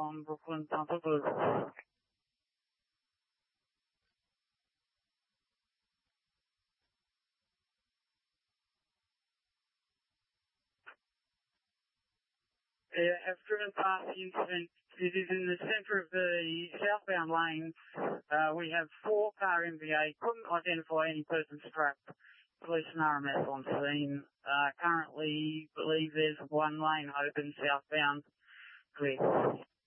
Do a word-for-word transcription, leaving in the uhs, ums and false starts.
on Brooklyn Tampa Blue. Yeah, I've driven past the incident. It is in the centre of the southbound lanes. Uh, we have four car M V A. Couldn't identify any person strapped. Police and R M S on scene. Uh, currently believe there's one lane open southbound. Clear.